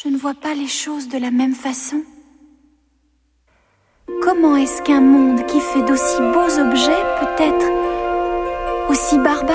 Je ne vois pas les choses de la même façon. Comment est-ce qu'un monde qui fait d'aussi beaux objets peut être aussi barbare ?